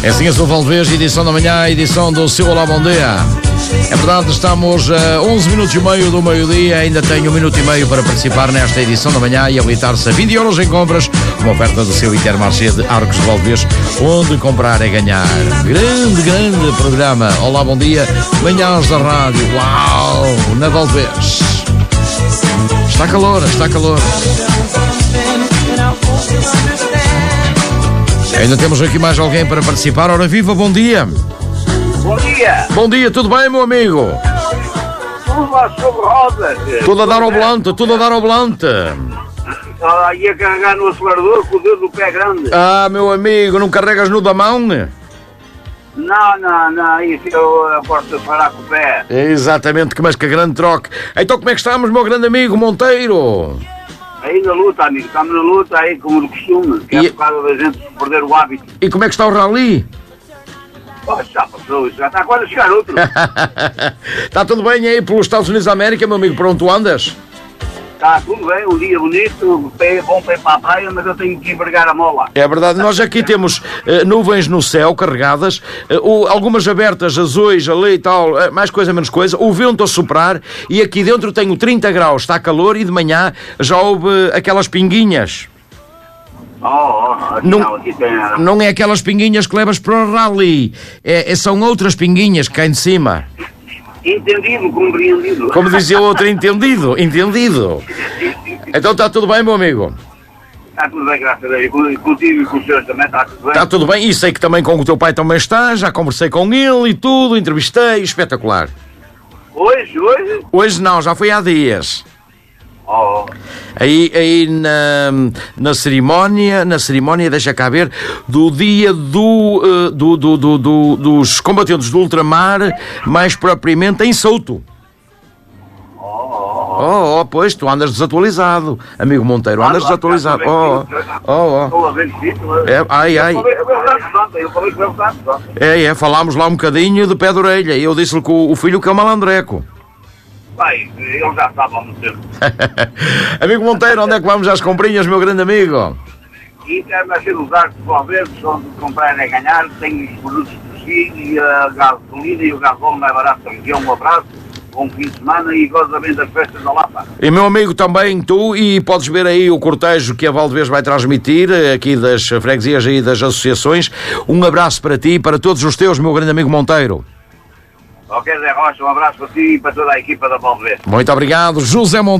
É assim, eu sou o Valdez, edição da manhã, edição do seu Olá, bom dia. É verdade, estamos a 11 minutos e meio do meio-dia, ainda tenho 1 minuto e meio para participar nesta edição da manhã e habilitar-se a 20 euros em compras, uma oferta do seu Intermarché de Arcos de Valdez, onde comprar é ganhar. Grande programa. Olá, bom dia, manhãs da rádio, uau, na Valdez. Está calor. Ainda temos aqui mais alguém para participar. Ora viva, bom dia. Bom dia. Bom dia, tudo bem, meu amigo? Tudo lá sobre rodas. Tudo a dar ao volante. Ia carregar no acelerador com o dedo do pé grande. Ah, meu amigo, não carregas no da mão? Não, isso eu posso parar com o pé. Exatamente, mas que grande troque. Então como é que estamos, meu grande amigo Monteiro? Aí na luta, amigo, estamos na luta aí como de costume, que é por causa da gente perder o hábito. E como é que está o rally? Já passou, já está quase a chegar outro. Está tudo bem aí pelos Estados Unidos da América, meu amigo, por onde tu andas? Está tudo bem, um dia bonito, pé bom para ir para a praia, mas eu tenho que envergar a mola. É verdade, nós aqui temos nuvens no céu carregadas, algumas abertas, azuis, ali e tal, mais coisa, menos coisa, o vento a soprar e aqui dentro tenho 30 graus, está calor e de manhã já houve aquelas pinguinhas. Aqui tem... Não é aquelas pinguinhas que levas para o rally, são outras pinguinhas que caem de cima. Entendido, compreendido. Como dizia o outro, entendido. Então está tudo bem, meu amigo? Está tudo bem, graças a Deus. Contigo e com os senhores também está tudo bem. Está tudo bem, e sei que também com o teu pai também está, já conversei com ele e tudo, entrevistei, espetacular. Hoje? Hoje não, já foi há dias. Aí na cerimónia, deixa cá ver, do dia dos combatentes do ultramar, mais propriamente em Souto. Pois, tu andas desatualizado, amigo Monteiro, andas desatualizado. Estou a ver difícil. Eu falei que É, falámos lá um bocadinho de pé de orelha, e eu disse-lhe que o filho que é o malandreco. Pai, ele já estava há muito tempo. Amigo Monteiro, onde é que vamos às comprinhas, meu grande amigo? E quero nascer nos arcos de Valdez, onde comprar é ganhar, tenho os produtos de si e a gasolina e o gasóleo mais barato da região. Um abraço, bom fim de semana e goza bem das festas da Lapa. E meu amigo também, tu, e podes ver aí o cortejo que a Valdez vai transmitir, aqui das freguesias e das associações. Um abraço para ti e para todos os teus, meu grande amigo Monteiro. Ok, Zé Rocha, um abraço para ti e para toda a equipa da Valdez. Muito obrigado, José Monteiro.